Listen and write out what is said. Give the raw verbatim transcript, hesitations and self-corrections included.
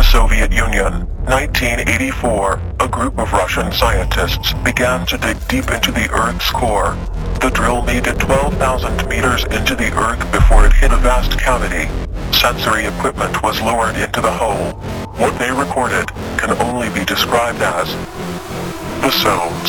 Soviet Union, nineteen eighty-four, a group of Russian scientists began to dig deep into the Earth's core. The drill made it twelve thousand meters into the Earth before it hit a vast cavity. Sensory equipment was lowered into the hole. What they recorded can only be described as the sounds.